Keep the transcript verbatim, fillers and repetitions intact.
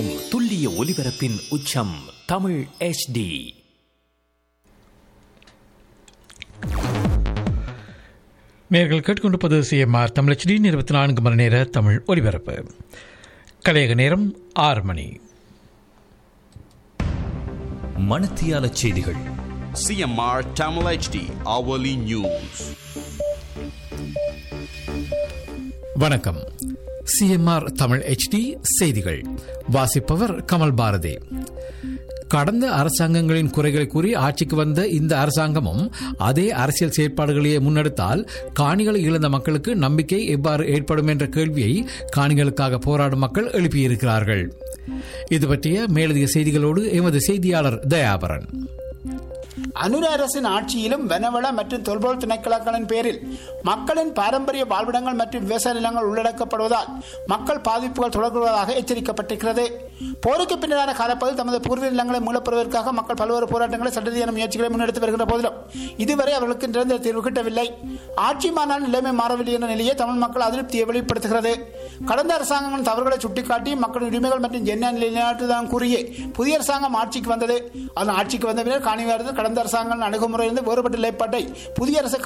திசையெங்கும் துல்லிய ஒலிபரப்பின் உச்சம் தமிழ் எச் டி. நேர்கள் கேட்டுக்கொண்டிருப்பது சிஎம்ஆர் தமிழ் எச் டி இருபத்தி நான்கு மணி நேர தமிழ் ஒலிபரப்பு. கலையக நேரம் ஆறு மணி. மணித்தியால செய்திகள். CMR Tamil H D hourly news. வணக்கம். சிஎம்ஆர் தமிழ் எச் டி செய்திகள் வாசிப்பவர் கமல் பாரதி. கடந்த அரசாங்கங்களின் குறைகளை கூறி ஆட்சிக்கு வந்த இந்த அரசாங்கமும் அதே அரசியல் செயற்பாடுகளையே முன்னெடுத்தால் காணிகளை இழந்த மக்களுக்கு நம்பிக்கை எவ்வாறு ஏற்படும் என்ற கேள்வியை காணிகளுக்காக போராடும் மக்கள் எழுப்பியிருக்கிறார்கள். இது பற்றிய மேலதிக செய்திகளோடு எமது செய்தியாளர் தயாபரன். அனுர அரசின் ஆட்சியிலும் வனவள மற்றும் தொல்பொருள் திணைக்களங்களின் பேரில் மக்களின் பாரம்பரிய வாழ்விடங்கள் மற்றும் விவசாய நிலங்கள் உள்ளடக்கப்படுவதால் மக்கள் பாதிப்புகள் தொடர்வதாக எச்சரிக்கப்பட்டிருக்கிறது. போருக்கு பின்னரான காலப்பகுதியில் தமது பூர்வீக நிலங்களை மீளப்பெறுவதற்காக மக்கள் பல்வேறு போராட்டங்களை சட்டரீதியான முயற்சிகளை முன்னெடுத்து வருகின்ற போதிலும் இதுவரை அவர்களுக்கு நிரந்தர தீர்வு கிட்டவில்லை. ஆட்சி மாறினால் நிலைமை மாறவில்லை என்ற நிலையை தமிழ் மக்கள் அதிருப்தியை வெளிப்படுத்துகிறது. கடந்த அரசாங்கங்களின் தவறுகளை சுட்டிக்காட்டி மக்களின் உரிமைகள் மற்றும் ஜன நிலைநாட்டுதான் கூறியே புதிய அரசாங்கம் ஆட்சிக்கு வந்தது. அதன் ஆட்சிக்கு வந்த பின்னர் காணிவாரத்தில் கடந்த அரசாங்க அணுகுமுறையிலிருந்து வேறுபட்ட நிலைப்பாட்டை புதிய அரசு